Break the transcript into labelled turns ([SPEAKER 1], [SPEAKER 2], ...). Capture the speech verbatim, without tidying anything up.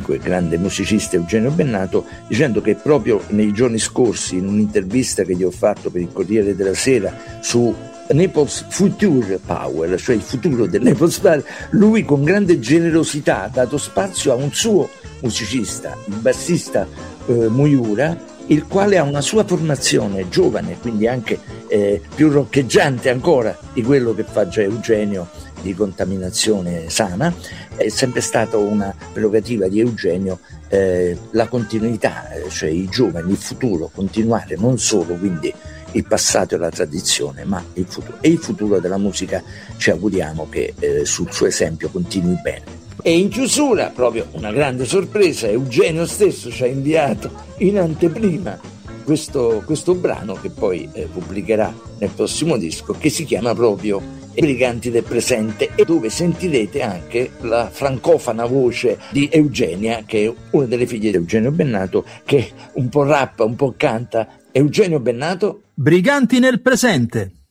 [SPEAKER 1] amico e grande musicista Eugenio Bennato, dicendo che proprio nei giorni scorsi, in un'intervista che gli ho fatto per il Corriere della Sera su Naples Future Power, cioè il futuro del Naples Power, lui con grande generosità ha dato spazio a un suo musicista, il bassista eh, Miura, il quale ha una sua formazione giovane, quindi anche eh, più roccheggiante ancora di quello che fa già Eugenio, di contaminazione sana. È sempre stata una prerogativa di Eugenio eh, la continuità, eh, cioè i giovani, il futuro, continuare non solo quindi il passato e la tradizione, ma il futuro. E il futuro della musica ci auguriamo che eh, sul suo esempio continui bene. E in chiusura, proprio una grande sorpresa, Eugenio stesso ci ha inviato in anteprima questo, questo brano che poi eh, pubblicherà nel prossimo disco, che si chiama proprio I Briganti del Presente, e dove sentirete anche la francofana voce di Eugenia, che è una delle figlie di Eugenio Bennato, che un po' rappa, un po' canta. Eugenio Bennato,
[SPEAKER 2] Briganti nel Presente.